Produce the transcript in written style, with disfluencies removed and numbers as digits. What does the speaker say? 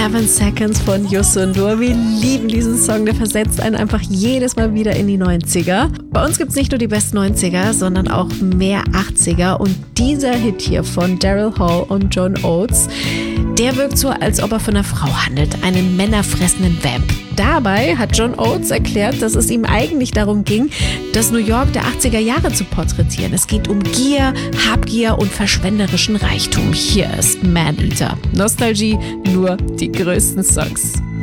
7 Seconds von Yusun Dur. Wir lieben diesen Song, der versetzt einen einfach jedes Mal wieder in die 90er. Bei uns gibt es nicht nur die besten 90er, sondern auch mehr 80er. Und dieser Hit hier von Daryl Hall und John Oates, der wirkt so, als ob er von einer Frau handelt, einen männerfressenden Vamp. Dabei hat John Oates erklärt, dass es ihm eigentlich darum ging, das New York der 80er Jahre zu porträtieren. Es geht um Gier, Habgier und verschwenderischen Reichtum. Hier ist Man Eater. Nostalgie, nur die größten Songs.